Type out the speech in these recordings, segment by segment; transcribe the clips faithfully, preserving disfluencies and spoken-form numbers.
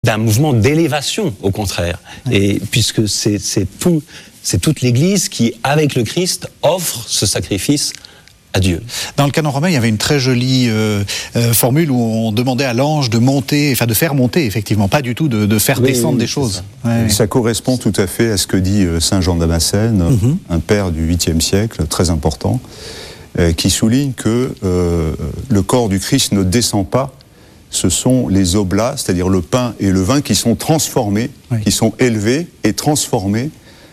d'un mouvement d'élévation, au contraire. Oui. Et puisque c'est, c'est, tout, c'est toute l'Église qui, avec le Christ, offre ce sacrifice à Dieu. Dans le canon romain, il y avait une très jolie euh, euh, formule où on demandait à l'ange de monter, enfin de faire monter, effectivement, pas du tout de, de faire oui, descendre oui, des choses. Ça. Ouais, ça oui. correspond tout à fait à ce que dit saint Jean Damascène, mm-hmm. un père du huitième siècle, très important, euh, qui souligne que euh, le corps du Christ ne descend pas. Ce sont les oblats, c'est-à-dire le pain et le vin, qui sont transformés, oui. qui sont élevés et transformés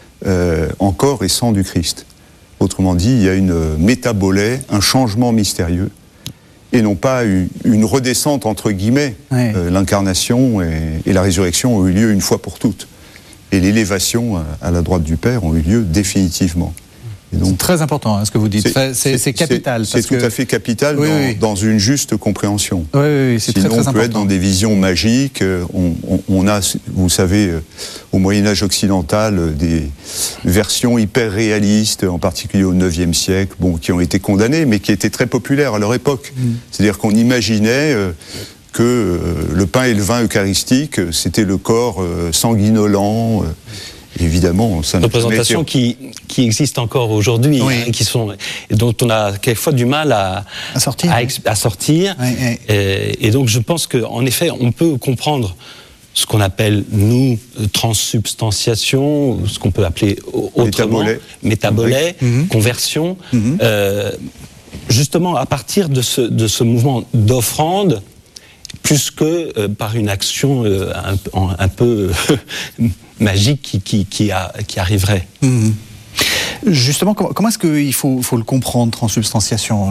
euh, en corps et sang du Christ. Autrement dit, il y a une métabolée, un changement mystérieux, et non pas une, une redescente, entre guillemets. Oui. Euh, l'incarnation et, et la résurrection ont eu lieu une fois pour toutes. Et l'élévation à la droite du Père ont eu lieu définitivement. Et donc, c'est très important hein, ce que vous dites, c'est, c'est, c'est capital. C'est, c'est tout que... à fait capital oui, dans, oui. dans une juste compréhension. Oui, oui, oui, c'est Sinon, très, très on peut important. être dans des visions magiques. On, on, on a, vous savez, au Moyen-Âge occidental, des versions hyper réalistes, en particulier au neuvième siècle, bon, qui ont été condamnées, mais qui étaient très populaires à leur époque. Mm. C'est-à-dire qu'on imaginait euh, que euh, le pain et le vin eucharistique, c'était le corps euh, sanguinolent. Euh, Évidemment, ça représentations qui, qui existent encore aujourd'hui, oui. hein, qui sont, dont on a quelquefois du mal à, à sortir. À, à sortir. Oui, oui. Et, et donc je pense qu'en effet, on peut comprendre ce qu'on appelle, nous, transsubstantiation, ce qu'on peut appeler autrement, métabolée, oui. conversion, mm-hmm. euh, justement à partir de ce, de ce mouvement d'offrande, plus que euh, par une action euh, un, un peu magique qui, qui, qui, a, qui arriverait. Mmh. Justement, comment, comment est-ce qu'il faut, faut le comprendre, transsubstantiation ?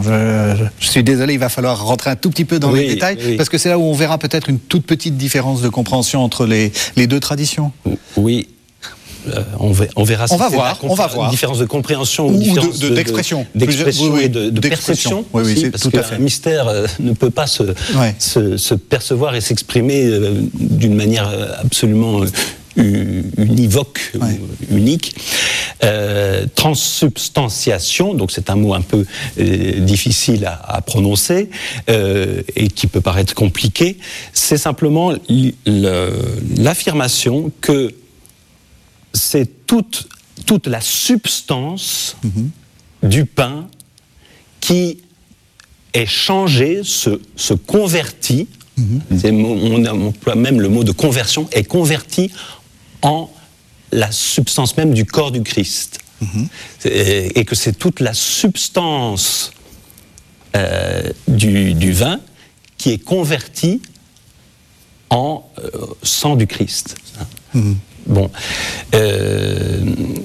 je, je, je suis désolé, il va falloir rentrer un tout petit peu dans oui, les détails, oui. parce que c'est là où on verra peut-être une toute petite différence de compréhension entre les, les deux traditions. Oui. Euh, on, va, on verra on si va c'est voir, la on va voir. différence de compréhension ou, ou différence de, de, d'expression, de, d'expression oui, oui, et de, de perception oui, oui, aussi, c'est parce tout à fait. qu'un mystère euh, ne peut pas se, ouais. se, se percevoir et s'exprimer euh, d'une manière absolument euh, univoque, ouais. unique. Euh, transsubstantiation, donc c'est un mot un peu euh, difficile à, à prononcer euh, et qui peut paraître compliqué, c'est simplement le, l'affirmation que c'est toute, toute la substance mmh. du pain qui est changée, se, se convertit, mmh. c'est, on emploie même le mot de conversion, est convertie en la substance même du corps du Christ. Mmh. Et, et que c'est toute la substance euh, du, du vin qui est convertie en euh, sang du Christ. Mmh. Bon, euh,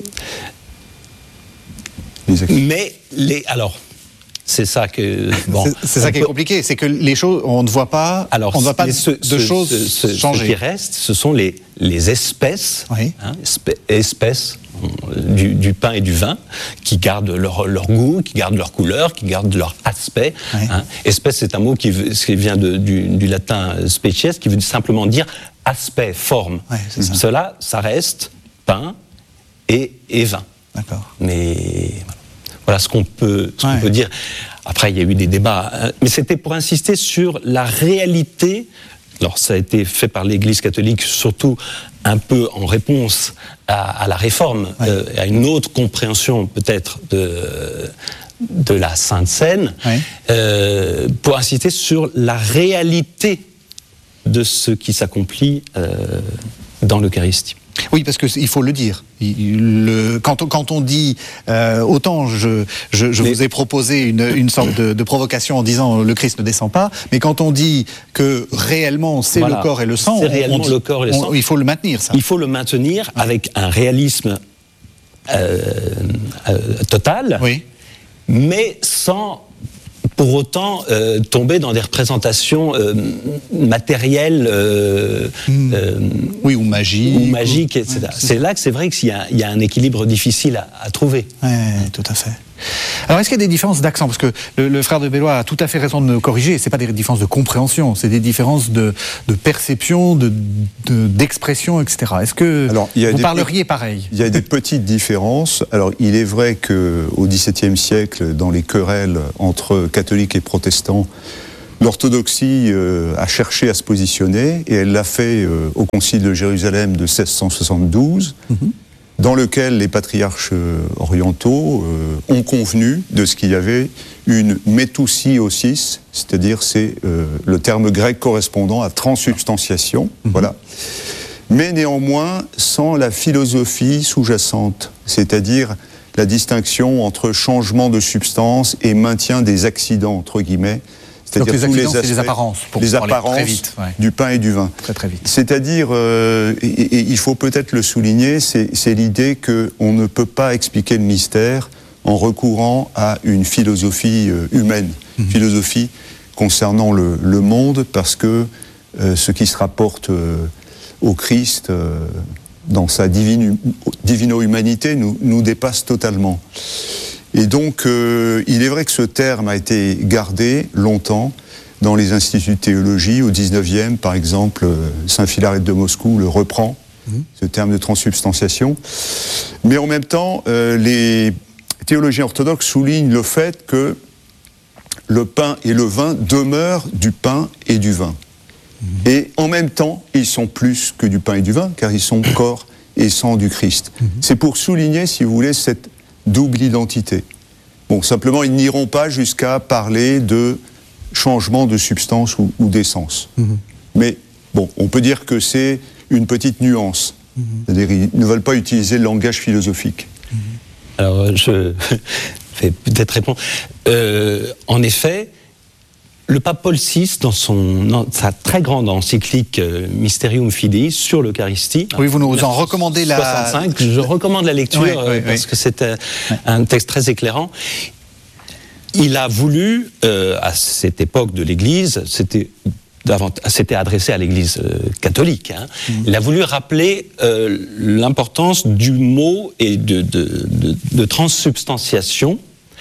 mais les, alors, c'est ça que bon, c'est, c'est ça qui peut, est compliqué, c'est que les choses, on ne voit pas, alors, on ne voit pas ce, de ce, choses ce, ce, changer. Ce qui reste, ce sont les les espèces, oui. hein, espè, espèces du, du pain et du vin qui gardent leur leur goût, qui gardent leur couleur, qui gardent leur aspect. Oui. Hein. Espèce, c'est un mot qui, qui vient de, du, du latin species, qui veut simplement dire aspect, forme. Ouais, c'est ça. Cela, ça reste pain et, et vin. D'accord. Mais voilà, voilà ce qu'on peut, ce ouais. qu'on peut dire. Après, il y a eu des débats, hein, mais c'était pour insister sur la réalité. Alors, ça a été fait par l'Église catholique, surtout un peu en réponse à, à la Réforme, ouais. euh, à une autre compréhension peut-être de, de la Sainte Seine, ouais. euh, pour insister sur la réalité de ce qui s'accomplit euh, dans l'Eucharistie. Oui, parce qu'il faut le dire. Le, quand, on, quand on dit, euh, autant je, je, je vous ai proposé une, une sorte de, de provocation en disant le Christ ne descend pas, mais quand on dit que réellement c'est voilà, le corps et le sang, c'est réellement on, le corps et le sang. On, il faut le maintenir, ça. Il faut le maintenir oui. avec un réalisme euh, euh, total, oui. mais sans pour autant euh, tomber dans des représentations euh, matérielles euh, mmh. euh, oui, ou magiques, ou magiques, et cetera. Ouais, c'est, c'est là que c'est vrai qu'il y a, il y a un équilibre difficile à, à trouver. Oui, tout à fait. Alors, est-ce qu'il y a des différences d'accent ? Parce que le, le frère de Bellois a tout à fait raison de me corriger. C'est pas des différences de compréhension, c'est des différences de, de perception, de, de, d'expression, et cetera. Est-ce que Alors, vous parleriez pe- pareil ? Il y a des petites différences. Alors, il est vrai qu'au dix-septième siècle, dans les querelles entre catholiques et protestants, l'orthodoxie euh, a cherché à se positionner, et elle l'a fait euh, au Concile de Jérusalem de seize cent soixante-douze, mm-hmm. dans lequel les patriarches euh, orientaux euh, ont convenu de ce qu'il y avait une métousiosis, c'est-à-dire c'est euh, le terme grec correspondant à transsubstantiation, mm-hmm. voilà. Mais néanmoins sans la philosophie sous-jacente, c'est-à-dire la distinction entre changement de substance et maintien des accidents, entre guillemets. C'est-à-dire donc les accidents, les, aspects, c'est les apparences. Pour les apparences très vite, ouais. du pain et du vin. Très très vite. C'est-à-dire, euh, et, et il faut peut-être le souligner, c'est, c'est l'idée qu'on ne peut pas expliquer le mystère en recourant à une philosophie euh, humaine, mmh. philosophie concernant le, le monde, parce que euh, ce qui se rapporte euh, au Christ, euh, dans sa divine, divino-humanité, nous, nous dépasse totalement. Et donc, euh, il est vrai que ce terme a été gardé longtemps dans les instituts de théologie. Au dix-neuvième, par exemple, Saint Philarète de Moscou le reprend, mmh. ce terme de transsubstantiation. Mais en même temps, euh, les théologiens orthodoxes soulignent le fait que le pain et le vin demeurent du pain et du vin. Mmh. Et en même temps, ils sont plus que du pain et du vin, car ils sont corps et sang du Christ. Mmh. C'est pour souligner, si vous voulez, cette double identité. Bon, simplement, ils n'iront pas jusqu'à parler de changement de substance ou, ou d'essence. Mmh. Mais bon, on peut dire que c'est une petite nuance. Mmh. C'est-à-dire, ils ne veulent pas utiliser le langage philosophique. Mmh. Alors, je vais peut-être répondre. Euh, en effet, le pape Paul six, dans son, dans sa très grande encyclique euh, Mysterium Fidei sur l'Eucharistie. Oui, vous nous en recommandez la... soixante-cinq, je recommande la lecture oui, oui, euh, parce oui. que c'est un, oui. un texte très éclairant. Il a voulu, euh, à cette époque de l'Église, c'était, c'était adressé à l'Église euh, catholique, hein, mmh. il a voulu rappeler euh, l'importance du mot et de, de, de, de transsubstantiation.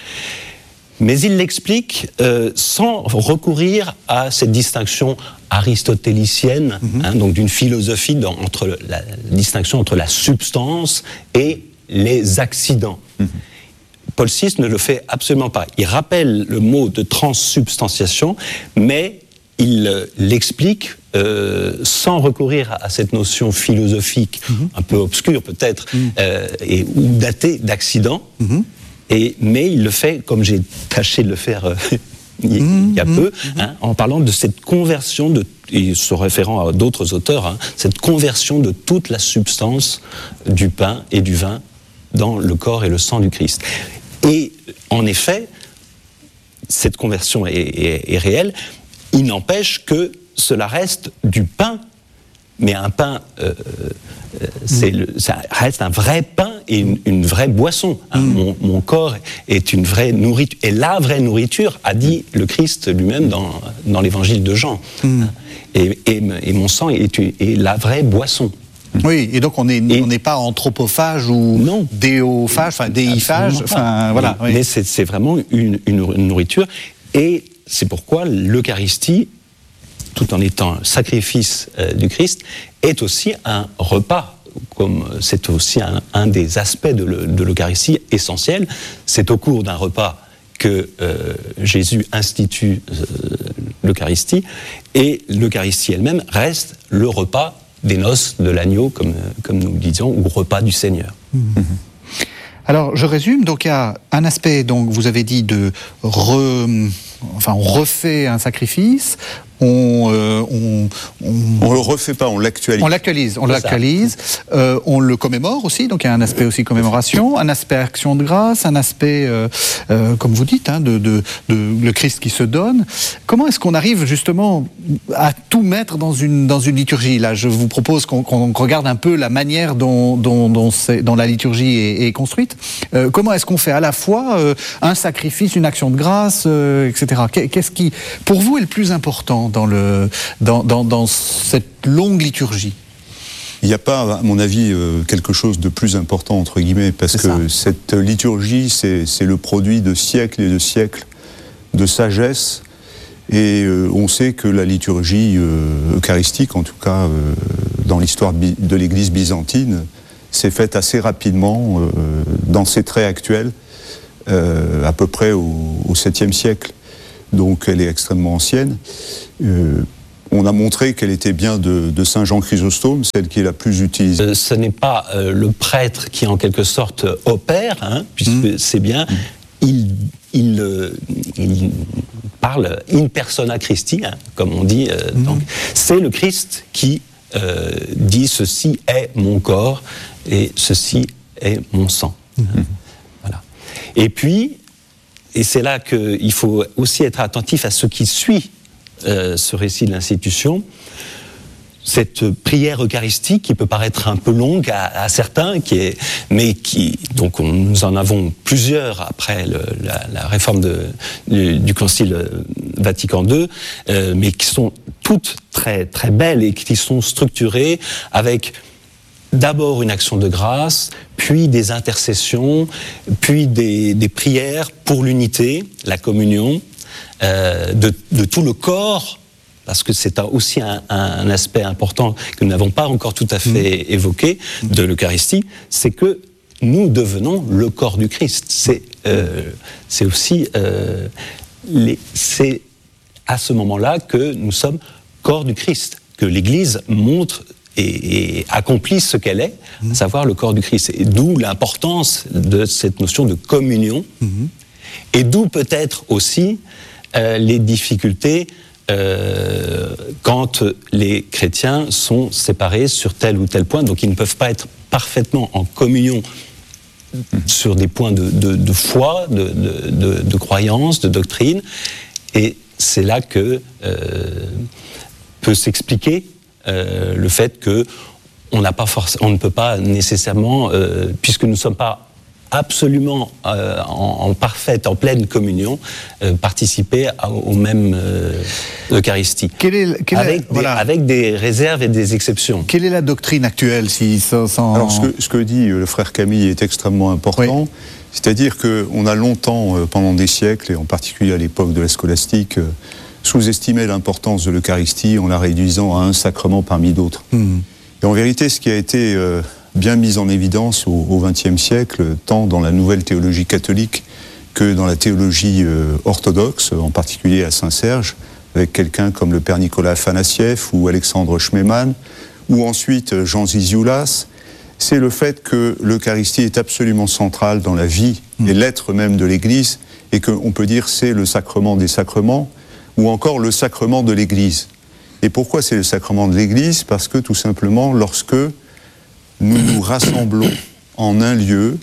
Mais il l'explique euh, sans recourir à cette distinction aristotélicienne, mmh. hein, donc d'une philosophie dans, entre la, la distinction entre la substance et les accidents. Mmh. Paul six ne le fait absolument pas. Il rappelle le mot de transsubstantiation, mais il euh, l'explique euh, sans recourir à cette notion philosophique, mmh. un peu obscure peut-être, mmh. euh, et, ou datée d'accident. Mmh. Et, mais il le fait, comme j'ai tâché de le faire euh, il, mmh, il y a mmh, peu, mmh. Hein, en parlant de cette conversion, de, et se référant à d'autres auteurs, hein, cette conversion de toute la substance du pain et du vin dans le corps et le sang du Christ. Et en effet, cette conversion est, est, est réelle. Il n'empêche que cela reste du pain, mais un pain, euh, c'est le, ça reste un vrai pain et une, une vraie boisson. Hein. Mm. Mon, mon corps est une vraie nourriture, et la vraie nourriture, a dit le Christ lui-même dans, dans l'évangile de Jean. Mm. Et, et, et mon sang est, est la vraie boisson. Oui, et donc on n'est pas anthropophage ou non. déophage, enfin déiphage, enfin voilà. Oui. Mais c'est, c'est vraiment une, une, une nourriture, et c'est pourquoi l'Eucharistie, tout en étant un sacrifice euh, du Christ, est aussi un repas, comme c'est aussi un, un des aspects de, le, de l'Eucharistie essentiel. C'est au cours d'un repas que euh, Jésus institue euh, l'Eucharistie, et l'Eucharistie elle-même reste le repas des noces de l'agneau, comme, comme nous le disions, ou repas du Seigneur. Mmh. Alors, je résume, donc il y a un aspect, donc vous avez dit de re... Enfin, on refait un sacrifice, on, euh, on, on... on le refait pas, on l'actualise. On l'actualise, on l'actualise. Euh, on le commémore aussi, donc il y a un aspect aussi commémoration, un aspect action de grâce, un aspect, euh, euh, comme vous dites, hein, de, de, de le Christ qui se donne. Comment est-ce qu'on arrive justement à tout mettre dans une, dans une liturgie ? Là, je vous propose qu'on, qu'on regarde un peu la manière dont, dont, dont, c'est, dont la liturgie est, est construite. Euh, comment est-ce qu'on fait à la fois euh, un sacrifice, une action de grâce, euh, et cetera. Qu'est-ce qui, pour vous, est le plus important dans, le, dans, dans, dans cette longue liturgie ? Il n'y a pas, à mon avis, quelque chose de plus important, entre guillemets, parce c'est que ça. Cette liturgie, c'est, c'est le produit de siècles et de siècles de sagesse, et euh, on sait que la liturgie euh, eucharistique, en tout cas euh, dans l'histoire de l'Église byzantine, s'est faite assez rapidement, euh, dans ses traits actuels, euh, à peu près au, au septième siècle. donc elle est extrêmement ancienne. Euh, on a montré qu'elle était bien de, de Saint Jean Chrysostome, celle qui est la plus utilisée. Euh, ce n'est pas euh, le prêtre qui en quelque sorte opère, hein, puisque mmh. c'est bien, mmh. il, il, euh, il parle in persona Christi, hein, comme on dit. Euh, mmh. Donc, c'est le Christ qui euh, dit ceci est mon corps et ceci est mon sang. Mmh. Voilà. Et puis, et c'est là qu'il faut aussi être attentif à ce qui suit euh, ce récit de l'institution, cette prière eucharistique qui peut paraître un peu longue à, à certains, qui est, mais qui, donc on, nous en avons plusieurs après le, la, la réforme de, du, du Concile Vatican deux, euh, mais qui sont toutes très, très belles et qui sont structurées avec d'abord une action de grâce, puis des intercessions, puis des, des prières pour l'unité, la communion, euh, de, de tout le corps, parce que c'est aussi un, un aspect important que nous n'avons pas encore tout à fait mmh. évoqué de l'Eucharistie, c'est que nous devenons le corps du Christ. C'est, euh, c'est aussi euh, les, c'est à ce moment-là que nous sommes corps du Christ, que l'Église montre et, et accomplit ce qu'elle est, mmh. à savoir le corps du Christ. Et d'où l'importance de cette notion de communion, mmh. et d'où peut-être aussi euh, les difficultés euh, quand les chrétiens sont séparés sur tel ou tel point, donc ils ne peuvent pas être parfaitement en communion mmh. sur des points de, de, de foi, de, de, de, de croyance, de doctrine, et c'est là que euh, peut s'expliquer Euh, le fait que on n'a pas forc- on ne peut pas nécessairement, euh, puisque nous ne sommes pas absolument euh, en, en parfaite, en pleine communion, euh, participer à, au même euh, Eucharistie. Quelle est, quelle avec, est, des, voilà. avec des réserves et des exceptions. Quelle est la doctrine actuelle si, sans, sans... Alors, ce que, ce que dit le frère Camille est extrêmement important. Oui. C'est-à-dire qu'on a longtemps, euh, pendant des siècles, et en particulier à l'époque de la scolastique, euh, sous-estimé l'importance de l'Eucharistie en la réduisant à un sacrement parmi d'autres. Mmh. Et en vérité, ce qui a été euh, bien mis en évidence au vingtième siècle, tant dans la nouvelle théologie catholique que dans la théologie euh, orthodoxe, en particulier à Saint-Serge, avec quelqu'un comme le père Nicolas Afanassiev ou Alexandre Schmemann, ou ensuite Jean Zizioulas, c'est le fait que l'Eucharistie est absolument centrale dans la vie mmh. et l'être même de l'Église, et qu'on peut dire c'est le sacrement des sacrements, ou encore le sacrement de l'Église. Et pourquoi c'est le sacrement de l'Église ? Parce que tout simplement, lorsque nous nous rassemblons en un lieu,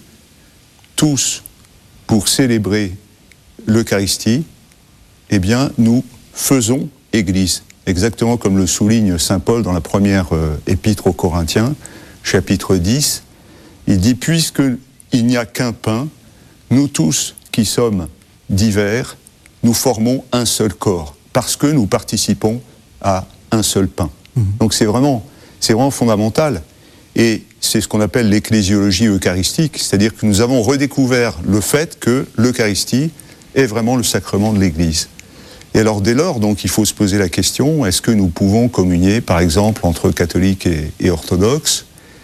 tous pour célébrer l'Eucharistie, eh bien, nous faisons Église. Exactement comme le souligne saint Paul dans la première euh, épître aux Corinthiens, chapitre dix, il dit « Puisqu'il n'y a qu'un pain, nous tous qui sommes divers, nous formons un seul corps, parce que nous participons à un seul pain. Mmh. » Donc c'est vraiment, c'est vraiment fondamental. Et c'est ce qu'on appelle l'ecclésiologie eucharistique, c'est-à-dire que nous avons redécouvert le fait que l'Eucharistie est vraiment le sacrement de l'Église. Et alors dès lors, donc, il faut se poser la question, est-ce que nous pouvons communier, par exemple, entre catholiques et, et orthodoxes ?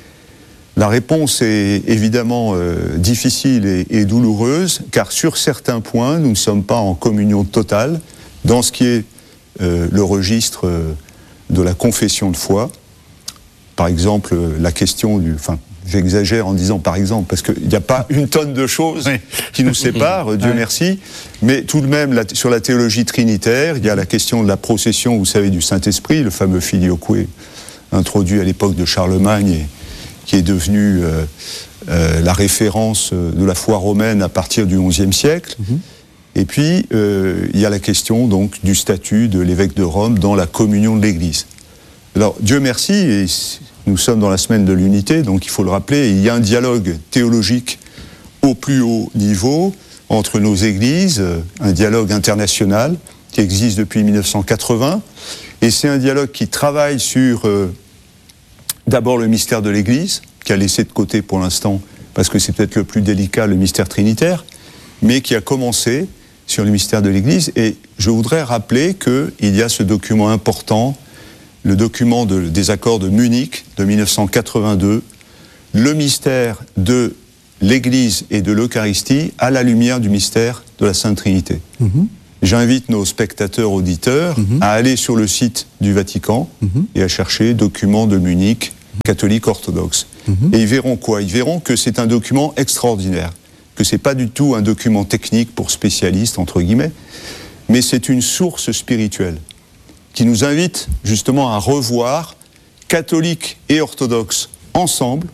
La réponse est évidemment euh, difficile et, et douloureuse, car sur certains points, nous ne sommes pas en communion totale dans ce qui est euh, le registre euh, de la confession de foi. Par exemple, euh, la question du... Enfin, j'exagère en disant par exemple, parce qu'il n'y a pas une tonne de choses oui. qui nous séparent, Dieu oui. merci, mais tout de même, la, sur la théologie trinitaire, il y a la question de la procession, vous savez, du Saint-Esprit, le fameux filioque introduit à l'époque de Charlemagne et qui est devenu euh, euh, la référence de la foi romaine à partir du onzième siècle. Mm-hmm. Et puis, euh, il y a la question donc du statut de l'évêque de Rome dans la communion de l'Église. Alors, Dieu merci, et nous sommes dans la semaine de l'unité, donc il faut le rappeler, il y a un dialogue théologique au plus haut niveau entre nos églises, un dialogue international qui existe depuis mille neuf cent quatre-vingts, et c'est un dialogue qui travaille sur... Euh, D'abord le mystère de l'Église, qui a laissé de côté pour l'instant, parce que c'est peut-être le plus délicat, le mystère trinitaire, mais qui a commencé sur le mystère de l'Église. Et je voudrais rappeler qu'il y a ce document important, le document de, des accords de Munich de mille neuf cent quatre-vingt-deux, le mystère de l'Église et de l'Eucharistie à la lumière du mystère de la Sainte Trinité. Mmh. J'invite nos spectateurs, auditeurs mmh. à aller sur le site du Vatican mmh. et à chercher documents de Munich, catholique orthodoxe. Mmh. Et ils verront quoi? Ils verront que c'est un document extraordinaire, que c'est pas du tout un document technique pour spécialistes, entre guillemets, mais c'est une source spirituelle qui nous invite justement à revoir, catholiques et orthodoxes ensemble,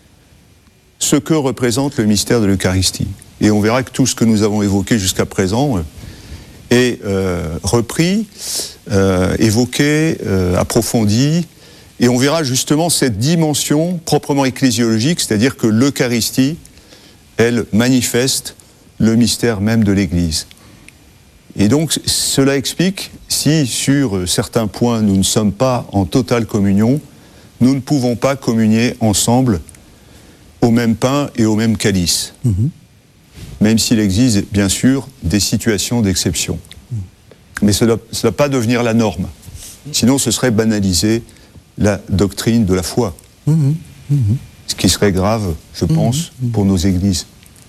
ce que représente le mystère de l'Eucharistie. Et on verra que tout ce que nous avons évoqué jusqu'à présent est euh, repris, euh, évoqué, euh, approfondi, et on verra justement cette dimension proprement ecclésiologique, c'est-à-dire que l'Eucharistie, elle manifeste le mystère même de l'Église. Et donc cela explique, si sur certains points nous ne sommes pas en totale communion, nous ne pouvons pas communier ensemble au même pain et au même calice. Mmh. Même s'il existe, bien sûr, des situations d'exception. Mmh. Mais cela ne doit pas devenir la norme. Sinon, ce serait banaliser la doctrine de la foi. Mmh. Mmh. Ce qui serait grave, je pense, mmh. pour nos églises.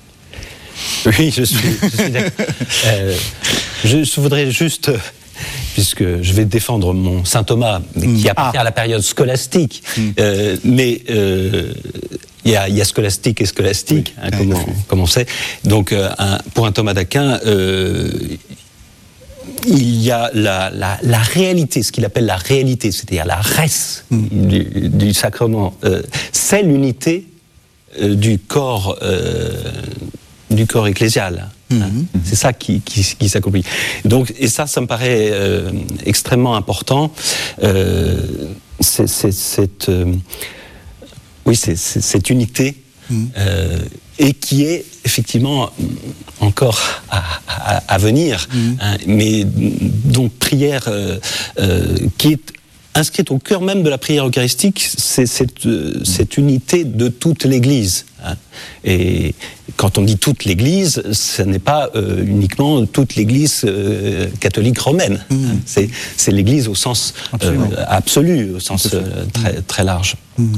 Oui, je suis, je suis d'accord. euh, je, je voudrais juste... puisque je vais défendre mon saint Thomas, qui appartient ah. à la période scolastique, mmh. euh, mais euh, il y, y a scolastique et scolastique, oui. hein, comme, on, comme on sait. Donc, euh, un, pour un Thomas d'Aquin, euh, il y a la, la, la réalité, ce qu'il appelle la réalité, c'est-à-dire la res mmh. du, du sacrement. Euh, c'est l'unité euh, du corps, euh, du corps ecclésial. Mmh. Hein, c'est ça qui, qui, qui s'accomplit. Donc, et ça, ça me paraît euh, extrêmement important. Euh, c'est, c'est, c'est, euh, oui, c'est, c'est cette unité mmh. euh, et qui est effectivement encore à, à, à venir, mmh. hein, mais donc prière euh, euh, qui est inscrite au cœur même de la prière eucharistique, c'est cette, euh, cette unité de toute l'Église. Hein. Et quand on dit toute l'Église, ce n'est pas euh, uniquement toute l'Église euh, catholique romaine. Mmh. Hein. C'est, c'est l'Église au sens euh, absolu, au sens euh, très, très large. Mmh.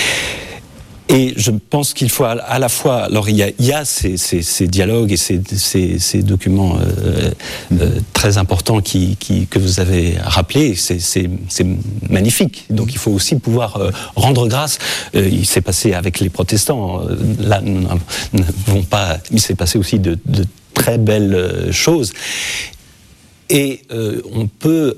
Et je pense qu'il faut à la fois... Alors, il y a, il y a ces, ces, ces dialogues et ces, ces, ces documents euh, euh, très importants qui, qui, que vous avez rappelés. C'est, c'est, c'est magnifique. Donc, il faut aussi pouvoir euh, rendre grâce. Euh, il s'est passé avec les protestants. Euh, là, nous n'avons pas... Il s'est passé aussi de, de très belles choses. Et euh, on peut...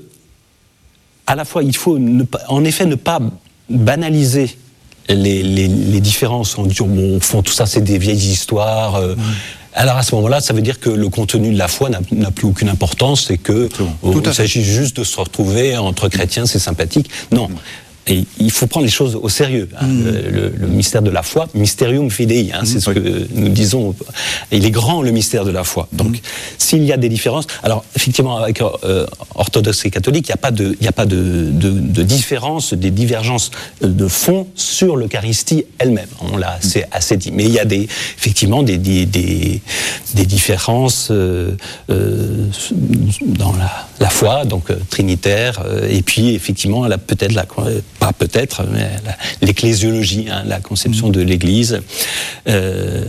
À la fois, il faut ne pas, en effet ne pas banaliser Les, les, les différences, on dit bon, au fond tout ça c'est des vieilles histoires. Euh, mmh. Alors à ce moment-là, ça veut dire que le contenu de la foi n'a, n'a plus aucune importance et que oh, il s'agit juste de se retrouver entre chrétiens, c'est sympathique. Non. Mmh. Et il faut prendre les choses au sérieux. Hein. Mmh. Le, le, le mystère de la foi, mysterium fidei, hein, mmh. c'est ce oui. que nous disons. Il est grand le mystère de la foi. Donc, mmh. s'il y a des différences, alors effectivement avec euh, orthodoxe et catholique, il n'y a pas de, il y a pas de, de, de différence, des divergences de fond sur l'Eucharistie elle-même. On l'a assez, mmh. assez dit. Mais il y a des, effectivement des, des, des, des différences euh, euh, dans la, la foi, donc euh, trinitaire, euh, et puis effectivement, la, peut-être la pas peut-être, mais la, l'ecclésiologie, hein, la conception mmh. de l'Église. Euh,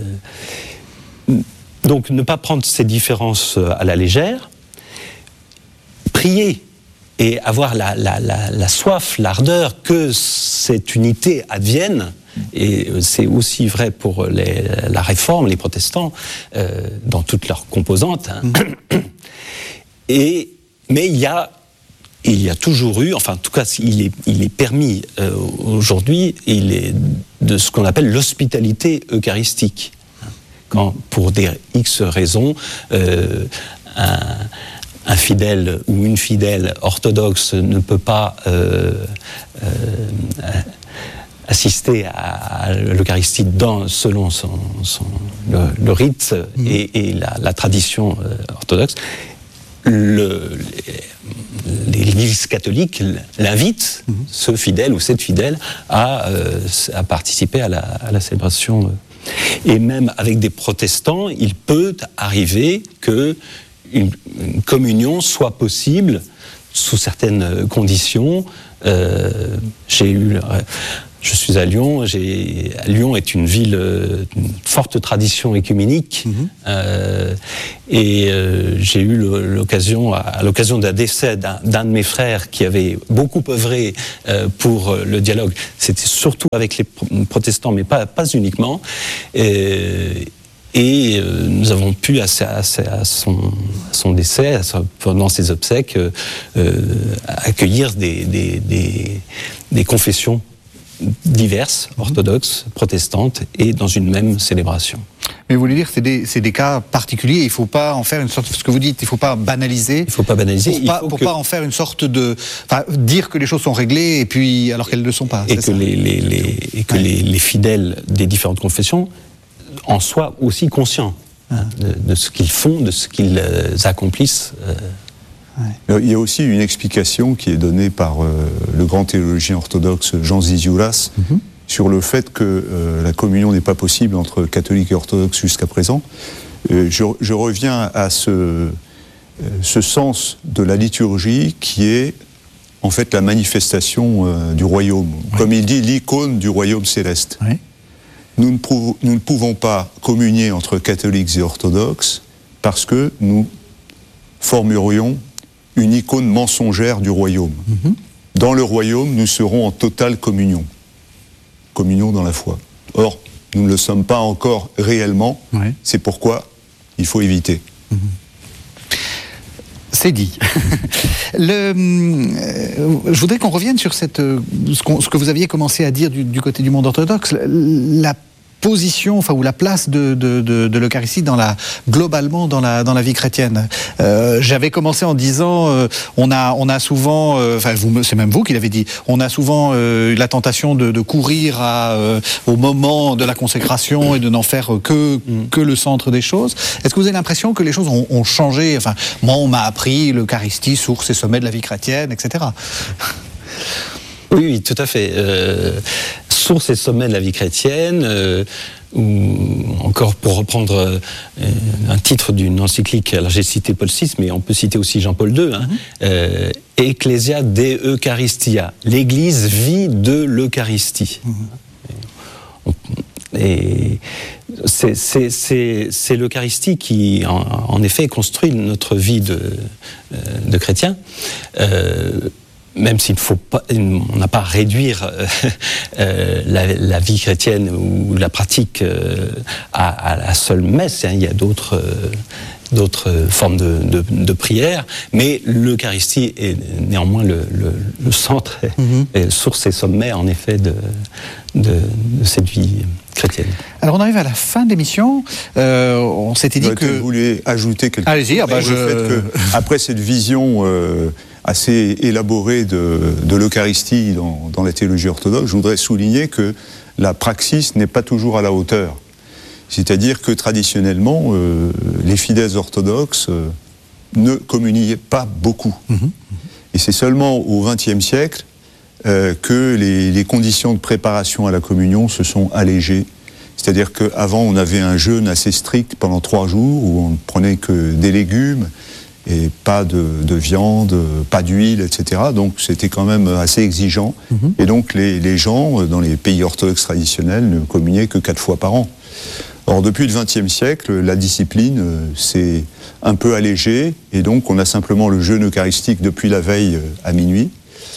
donc, ne pas prendre ces différences à la légère, prier et avoir la, la, la, la soif, l'ardeur que cette unité advienne, et c'est aussi vrai pour les, la Réforme, les protestants, euh, dans toutes leurs composantes. Hein. Mmh. Et, mais il y a Il y a toujours eu, enfin en tout cas il est, il est permis euh, aujourd'hui, il est de ce qu'on appelle l'hospitalité eucharistique. Quand, pour des X raisons, euh, un, un fidèle ou une fidèle orthodoxe ne peut pas euh, euh, assister à, à l'Eucharistie dans, selon son, son, le, le rite mmh. et, et la, la tradition euh, orthodoxe, le... Les, l'Église catholique l'invite, mmh. ce fidèle ou cette fidèle, à, euh, à participer à la, à la célébration. Et même avec des protestants, il peut arriver qu'une une communion soit possible sous certaines conditions. Euh, j'ai eu... je suis à Lyon. J'ai, Lyon est une ville, euh, une forte tradition écuménique, mmh. euh, et euh, j'ai eu l'occasion, à l'occasion d'un décès d'un, d'un de mes frères qui avait beaucoup œuvré euh, pour le dialogue. C'était surtout avec les protestants, mais pas, pas uniquement. Et, Et euh, nous avons pu, à, à, à, son, à son décès, à son, pendant ses obsèques, euh, euh, accueillir des, des, des, des confessions diverses, orthodoxes, protestantes, et dans une même célébration. Mais vous voulez dire, c'est des, c'est des cas particuliers, il ne faut pas en faire une sorte, ce que vous dites, il ne faut pas banaliser. Il ne faut pas banaliser. Pour ne pas, pour que... pas en faire une sorte de... Enfin, dire que les choses sont réglées, et puis, alors qu'elles ne le sont pas. Et que, les, les, les, et que ouais. les, les fidèles des différentes confessions en soient aussi conscients hein, de, de ce qu'ils font, de ce qu'ils euh, accomplissent. Euh... Ouais. Il y a aussi une explication qui est donnée par euh, le grand théologien orthodoxe Jean Zizioulas mm-hmm. sur le fait que euh, la communion n'est pas possible entre catholiques et orthodoxes jusqu'à présent. Euh, je, je reviens à ce, euh, ce sens de la liturgie qui est en fait la manifestation euh, du royaume. Ouais. Comme il dit, l'icône du royaume céleste. Ouais. Nous ne, pouvons, nous ne pouvons pas communier entre catholiques et orthodoxes parce que nous formerions une icône mensongère du royaume. Mm-hmm. Dans le royaume, nous serons en totale communion. Communion dans la foi. Or, nous ne le sommes pas encore réellement. Ouais. C'est pourquoi il faut éviter. Mm-hmm. C'est dit. Le, euh, je voudrais qu'on revienne sur cette, ce, qu'on, ce que vous aviez commencé à dire du, du côté du monde orthodoxe. La position, enfin, ou la place de, de, de, de l'Eucharistie dans la, globalement dans la, dans la vie chrétienne. Euh, j'avais commencé en disant, euh, on a, on a souvent, euh, enfin, vous, c'est même vous qui l'avez dit, on a souvent euh, eu la tentation de, de courir à, euh, au moment de la consécration et de n'en faire que, que le centre des choses. Est-ce que vous avez l'impression que les choses ont, ont changé? Enfin, moi, on m'a appris l'Eucharistie, source et sommet de la vie chrétienne, et cetera. Oui, oui, tout à fait. Euh, source et sommet de la vie chrétienne, euh, ou encore pour reprendre euh, un titre d'une encyclique, alors j'ai cité Paul six, mais on peut citer aussi Jean-Paul deux, hein, mm-hmm. euh, Ecclesia de Eucharistia, l'Église vit de l'Eucharistie. Mm-hmm. Et c'est, c'est, c'est, c'est l'Eucharistie qui, en, en effet, construit notre vie de, de chrétien. Euh, Même s'il ne faut pas, on n'a pas à réduire euh, la, la vie chrétienne ou la pratique euh, à, à la seule messe, hein. Il y a d'autres, euh, d'autres formes de, de, de prière, mais l'Eucharistie est néanmoins le, le, le centre, mm-hmm. et source et sommet en effet de, de, de cette vie chrétienne. Alors on arrive à la fin de l'émission. Euh, on s'était dit bah, que vous voulez ajouter quelque Allez-y, chose. Ah bah je... le fait que, après cette vision euh, assez élaborée de, de l'Eucharistie dans, dans la théologie orthodoxe, je voudrais souligner que la praxis n'est pas toujours à la hauteur. C'est-à-dire que traditionnellement, euh, les fidèles orthodoxes euh, ne communiaient pas beaucoup. Mm-hmm. Et c'est seulement au vingtième siècle euh, que les, les conditions de préparation à la communion se sont allégées. C'est-à-dire qu'avant, on avait un jeûne assez strict pendant trois jours où on ne prenait que des légumes et pas de, de viande, pas d'huile, et cetera. Donc c'était quand même assez exigeant. Mm-hmm. Et donc les, les gens, dans les pays orthodoxes traditionnels, ne communiaient que quatre fois par an. Or, depuis le vingtième siècle, la discipline euh, s'est un peu allégée, et donc on a simplement le jeûne eucharistique depuis la veille à minuit.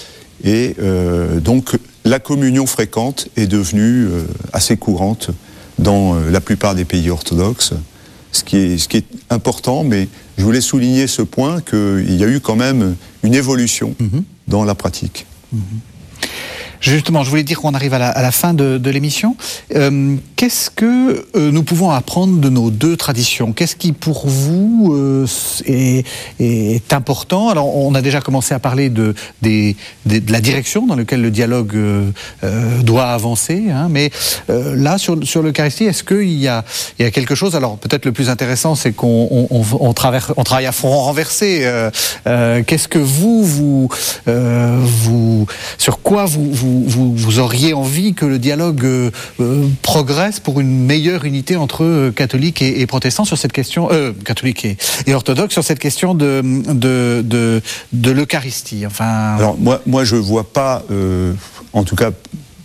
Et euh, donc la communion fréquente est devenue euh, assez courante dans euh, la plupart des pays orthodoxes, ce qui est, ce qui est important, mais je voulais souligner ce point qu'il y a eu quand même une évolution mmh. dans la pratique. Mmh. Justement, je voulais dire qu'on arrive à la, à la fin de, de l'émission. Euh, qu'est-ce que euh, nous pouvons apprendre de nos deux traditions? Qu'est-ce qui, pour vous, euh, est, est important? Alors, on a déjà commencé à parler de, des, des, de la direction dans laquelle le dialogue euh, euh, doit avancer, hein, mais euh, là, sur, sur l'Eucharistie, est-ce qu'il y a, il y a quelque chose? Alors, peut-être le plus intéressant, c'est qu'on on, on, on, traverse, on travaille à front renversé. Euh, euh, qu'est-ce que vous, vous, euh, vous, sur quoi vous, vous Vous, vous auriez envie que le dialogue euh, euh, progresse pour une meilleure unité entre euh, catholiques et, et protestants sur cette question, euh, catholiques et, et orthodoxes sur cette question de, de, de, de l'Eucharistie. Enfin... Alors moi, moi je vois pas, euh, en tout cas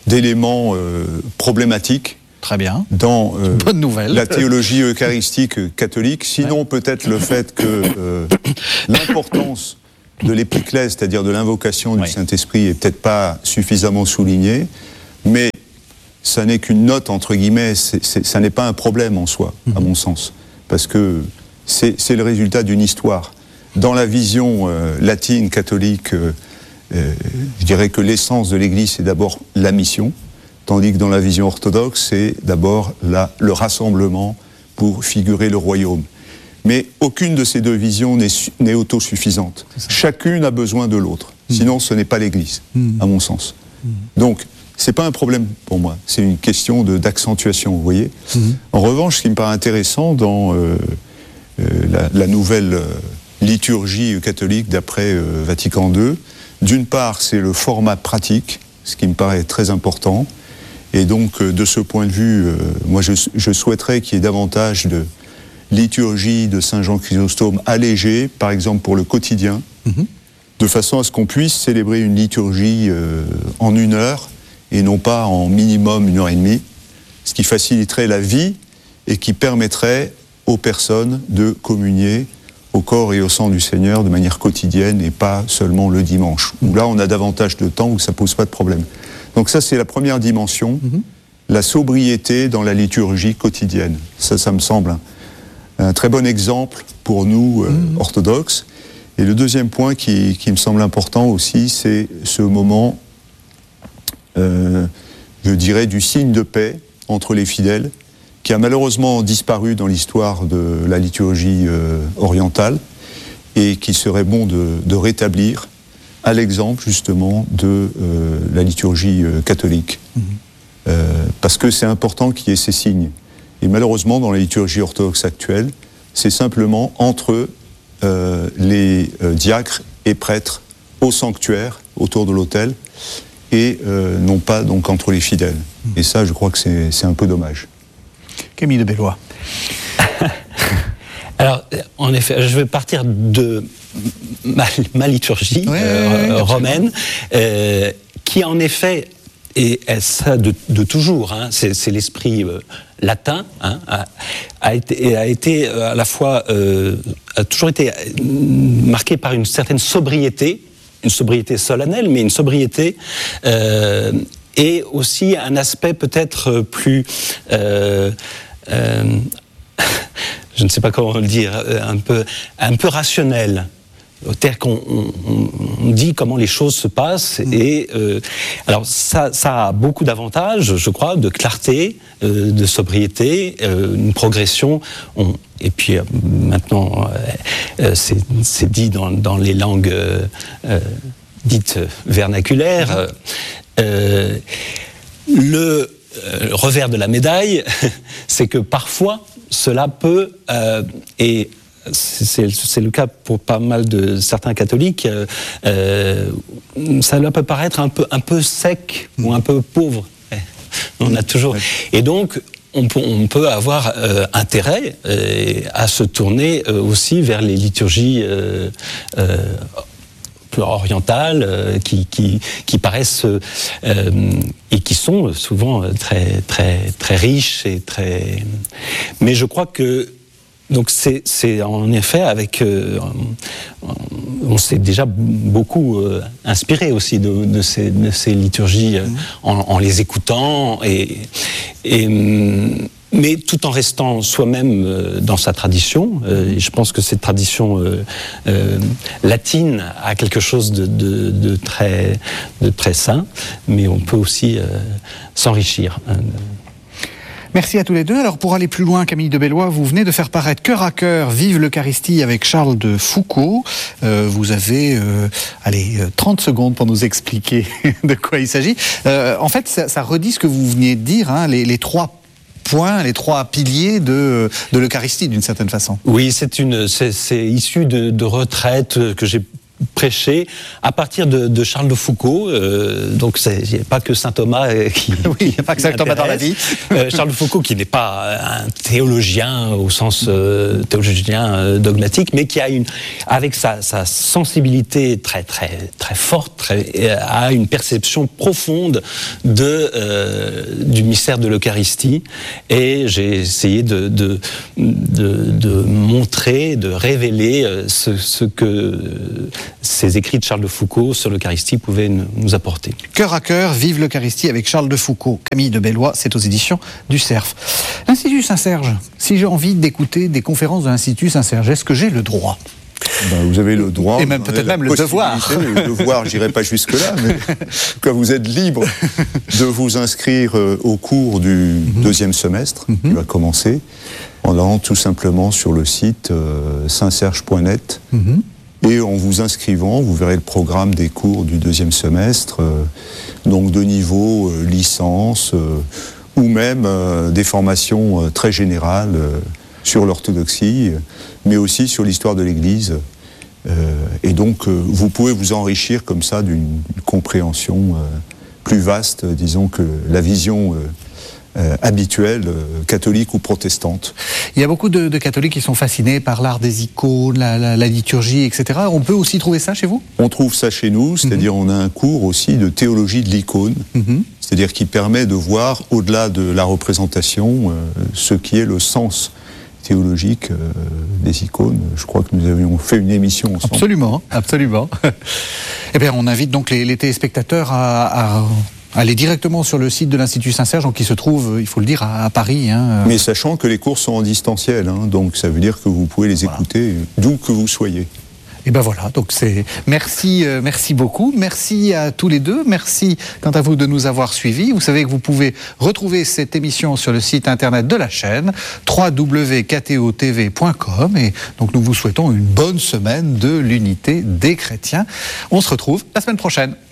d'éléments euh, problématiques. Très bien. Dans euh, Bonne nouvelle. La théologie eucharistique catholique. Sinon, ouais. peut-être le fait que euh, l'importance de l'épiclèse, c'est-à-dire de l'invocation du ouais. Saint-Esprit, est peut-être pas suffisamment soulignée, mais ça n'est qu'une note, entre guillemets, c'est, c'est, ça n'est pas un problème en soi, mmh. à mon sens, parce que c'est, c'est le résultat d'une histoire. Dans la vision euh, latine, catholique, euh, euh, je dirais que l'essence de l'Église, c'est d'abord la mission, tandis que dans la vision orthodoxe, c'est d'abord la, le rassemblement pour figurer le royaume. Mais aucune de ces deux visions n'est, n'est autosuffisante. Chacune a besoin de l'autre. Mmh. Sinon, ce n'est pas l'Église, mmh. à mon sens. Mmh. Donc, c'est pas un problème pour moi. C'est une question de, d'accentuation, vous voyez. Mmh. En revanche, ce qui me paraît intéressant dans euh, euh, la, la nouvelle euh, liturgie catholique d'après euh, Vatican deux, d'une part, c'est le format pratique, ce qui me paraît très important. Et donc, de ce point de vue, euh, moi, je, je souhaiterais qu'il y ait davantage de liturgie de Saint Jean Chrysostome allégée, par exemple pour le quotidien, mm-hmm. de façon à ce qu'on puisse célébrer une liturgie euh, en une heure, et non pas en minimum une heure et demie, ce qui faciliterait la vie et qui permettrait aux personnes de communier au corps et au sang du Seigneur de manière quotidienne et pas seulement le dimanche, où là on a davantage de temps, où ça ne pose pas de problème. Donc ça, c'est la première dimension, mmh. la sobriété dans la liturgie quotidienne. Ça, ça me semble un, un très bon exemple pour nous, euh, mmh. orthodoxes. Et le deuxième point qui, qui me semble important aussi, c'est ce moment, euh, je dirais, du signe de paix entre les fidèles, qui a malheureusement disparu dans l'histoire de la liturgie euh, orientale, et qu'il serait bon de, de rétablir, à l'exemple justement de euh, la liturgie euh, catholique. Mmh. Euh, parce que c'est important qu'il y ait ces signes. Et malheureusement, dans la liturgie orthodoxe actuelle, c'est simplement entre euh, les euh, diacres et prêtres au sanctuaire, autour de l'autel, et euh, non pas donc entre les fidèles. Mmh. Et ça, je crois que c'est, c'est un peu dommage. Camille de Bellois. Alors, en effet, je vais partir de ma, ma liturgie ouais, euh, romaine, euh, qui en effet est, est ça de, de toujours, hein, c'est, c'est l'esprit euh, latin, hein, a, a, été, a été à la fois, euh, a toujours été marqué par une certaine sobriété, une sobriété solennelle, mais une sobriété euh, et aussi un aspect peut-être plus... Euh, euh, je ne sais pas comment le dire, un peu, un peu rationnel. C'est-à-dire qu'on on, on dit comment les choses se passent, mmh. et euh, alors ça, ça a beaucoup d'avantages, je crois, de clarté, euh, de sobriété, euh, une progression. On, et puis euh, maintenant, euh, c'est, c'est dit dans, dans les langues euh, euh, dites vernaculaires. Mmh. Euh, le euh, revers de la médaille, c'est que parfois cela peut, euh, et c'est, c'est le cas pour pas mal de certains catholiques, euh, ça peut paraître un peu, un peu sec ou un peu pauvre. On a toujours. Et donc, on peut, on peut avoir euh, intérêt euh, à se tourner euh, aussi vers les liturgies euh, euh, plus orientales, euh, qui, qui, qui paraissent euh, et qui sont souvent très, très, très riches et très. Mais je crois que donc c'est, c'est en effet avec euh, on s'est déjà beaucoup euh, inspiré aussi de, de, ces, de ces liturgies euh, en, en les écoutant et, et mais tout en restant soi-même euh, dans sa tradition. Euh, et je pense que cette tradition euh, euh, latine a quelque chose de, de, de très de très sain, mais on peut aussi euh, s'enrichir. Hein. Merci à tous les deux. Alors pour aller plus loin, Camille de Bellois, vous venez de faire paraître Cœur à cœur, Vive l'Eucharistie avec Charles de Foucauld. Euh, vous avez euh, allez, trente secondes pour nous expliquer de quoi il s'agit. Euh, en fait, ça, ça redit ce que vous veniez de dire, hein, les, les trois points, les trois piliers de, de l'Eucharistie d'une certaine façon. Oui, c'est, une, c'est, c'est issu de, de retraites que j'ai prêché à partir de, de Charles de Foucault. Euh, donc il n'y a pas que saint Thomas qui. Oui, il n'y a pas que saint Thomas dans la vie. euh, Charles de Foucault, qui n'est pas un théologien au sens euh, théologien euh, dogmatique, mais qui a une, avec sa, sa sensibilité très très très forte, très, a une perception profonde de euh, du mystère de l'Eucharistie. Et j'ai essayé de de, de de montrer, de révéler ce, ce que ces écrits de Charles de Foucault sur l'Eucharistie pouvaient nous apporter. Cœur à cœur, vive l'Eucharistie avec Charles de Foucault. Camille de Bellois, c'est aux éditions du Cerf. L'Institut Saint-Serge, si j'ai envie d'écouter des conférences de l'Institut Saint-Serge, est-ce que j'ai le droit ? Ben, vous avez le droit. Et même peut-être même le devoir. Le devoir, je n'irai pas jusque-là, mais quand vous êtes libre de vous inscrire au cours du mm-hmm. deuxième semestre, mm-hmm. qui va commencer, en allant tout simplement sur le site euh, saint serge point net. Mm-hmm. Et en vous inscrivant, vous verrez le programme des cours du deuxième semestre, euh, donc de niveau euh, licence, euh, ou même euh, des formations euh, très générales euh, sur l'orthodoxie, euh, mais aussi sur l'histoire de l'Église. Euh, et donc, euh, vous pouvez vous enrichir comme ça d'une compréhension euh, plus vaste, disons, que la vision euh, Euh, habituelle, euh, catholique ou protestante. Il y a beaucoup de, de catholiques qui sont fascinés par l'art des icônes, la, la, la liturgie, et cetera. On peut aussi trouver ça chez vous ? On trouve ça chez nous, c'est-à-dire mm-hmm. on a un cours aussi de théologie de l'icône, mm-hmm. c'est-à-dire qui permet de voir, au-delà de la représentation, euh, ce qui est le sens théologique euh, des icônes. Je crois que nous avions fait une émission ensemble. Absolument, absolument. Eh bien, on invite donc les, les téléspectateurs à... à... Allez directement sur le site de l'Institut Saint-Serge, qui se trouve, il faut le dire, à, à Paris. Hein. Mais sachant que les cours sont en distanciel, hein, donc ça veut dire que vous pouvez les écouter voilà. d'où que vous soyez. Et ben voilà, donc c'est merci, euh, merci beaucoup, merci à tous les deux, merci quant à vous de nous avoir suivis. Vous savez que vous pouvez retrouver cette émission sur le site internet de la chaîne w w w point k t o t v point com et donc nous vous souhaitons une bonne semaine de l'unité des chrétiens. On se retrouve la semaine prochaine.